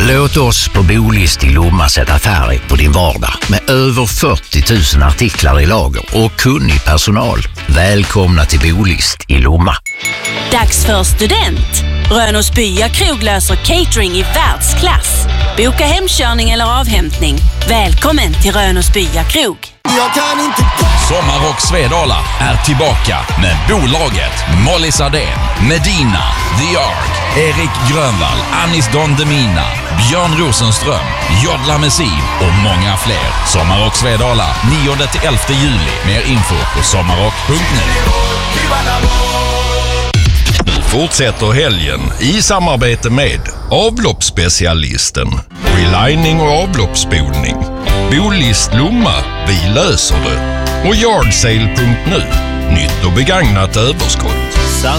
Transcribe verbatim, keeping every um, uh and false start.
Låt oss på Bolist i Lomma sätta färg på din vardag med över fyrtio tusen artiklar i lager och kunnig personal. Välkomna till Bolist i Lomma. Dags för student. Rönos Bya krog löser catering i världsklass. Boka hemkörning eller avhämtning. Välkommen till Rönos Bya krog. Jag kan inte... Sommarrock Svedala är tillbaka med bolaget Molly Sardén, Medina, The Ark, Erik Grönvall, Anis Don Demina, Björn Rosenström, Jodla Messi och många fler. Sommarrock Svedala nionde till elfte juli. Mer info på sommarrock punkt nu. Nu fortsätter helgen i samarbete med avloppsspecialisten, relining och avloppsspolning, Bolist Lomma, vi löser det, och Yardsale punkt nu, nytt och begagnat överskott.